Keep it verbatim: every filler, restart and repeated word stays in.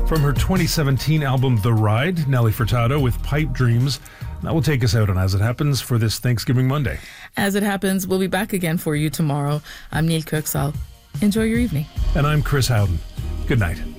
From her twenty seventeen album The Ride, Nelly Furtado with Pipe Dreams. That will take us out on As It Happens for this Thanksgiving Monday. As It Happens, we'll be back again for you tomorrow. I'm Neil Kirksall. Enjoy your evening. And I'm Chris Howden. Good night.